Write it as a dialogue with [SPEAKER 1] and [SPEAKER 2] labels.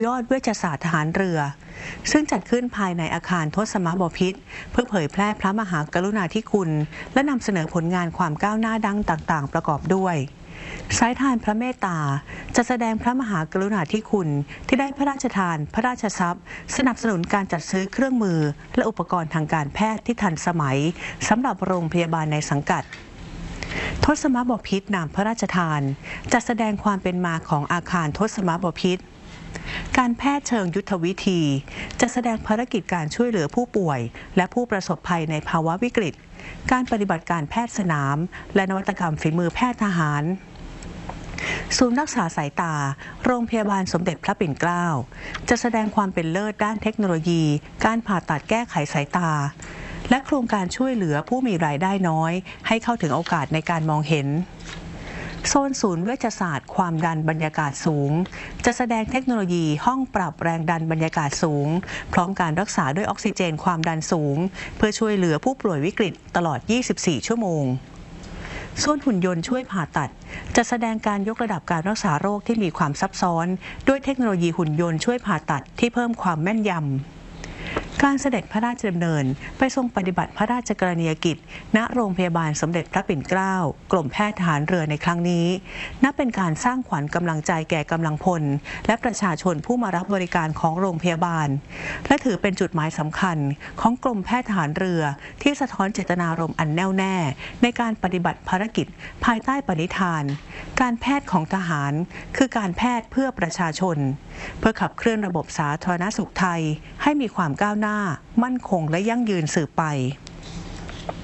[SPEAKER 1] ยอดเวชศาสตร์ทหารเรือซึ่งจัดขึ้นภายในอาคารทศมบพิตรเพื่อเผยแพร่พระมหากรุณาธิคุณและนำเสนอผลงานความก้าวหน้าดังต่างๆประกอบด้วยสายทานพระเมตตาจะแสดงพระมหากรุณาธิคุณที่ได้พระราชทานพระราชทรัพย์สนับสนุนการจัดซื้อเครื่องมือและอุปกรณ์ทางการแพทย์ที่ทันสมัยสำหรับโรงพยาบาลในสังกัดทศมบพิตรนามพระราชทานจัดแสดงความเป็นมาของอาคารทศมบพิตรการแพทย์เชิงยุทธวิธีจะแสดงภารกิจการช่วยเหลือผู้ป่วยและผู้ประสบภัยในภาวะวิกฤตการปฏิบัติการแพทย์สนามและนวัตกรรมฝีมือแพทย์ทหารศูนย์รักษาสายตาโรงพยาบาลสมเด็จพระปิ่นเกล้าจะแสดงความเป็นเลิศด้านเทคโนโลยีการผ่าตัดแก้ไขสายตาและโครงการช่วยเหลือผู้มีรายได้น้อยให้เข้าถึงโอกาสในการมองเห็นโซนศูนย์เวชศาสตร์ความดันบรรยากาศสูงจะแสดงเทคโนโลยีห้องปรับแรงดันบรรยากาศสูงพร้อมการรักษาด้วยออกซิเจนความดันสูงเพื่อช่วยเหลือผู้ป่วยวิกฤตตลอด 24 ชั่วโมงโซนหุ่นยนต์ช่วยผ่าตัดจะแสดงการยกระดับการรักษาโรคที่มีความซับซ้อนด้วยเทคโนโลยีหุ่นยนต์ช่วยผ่าตัดที่เพิ่มความแม่นยำการเสด็จพระราชดำเนินไปทรงปฏิบัติพระราชกรณียกิจณโรงพยาบาลสมเด็จพระปิ่นเกล้ากรมแพทย์ทหารเรือในครั้งนี้นับเป็นการสร้างขวัญกำลังใจแก่กำลังพลและประชาชนผู้มารับบริการของโรงพยาบาลและถือเป็นจุดหมายสำคัญของกรมแพทย์ทหารเรือที่สะท้อนเจตนารมณ์อันแน่วแน่ในการปฏิบัติภารกิจภายใต้ปณิธานการแพทย์ของทหารคือการแพทย์เพื่อประชาชนเพื่อขับเคลื่อนระบบสาธารณสุขไทยให้มีความก้าวหน้ามั่นคงและยั่งยืนสืบไป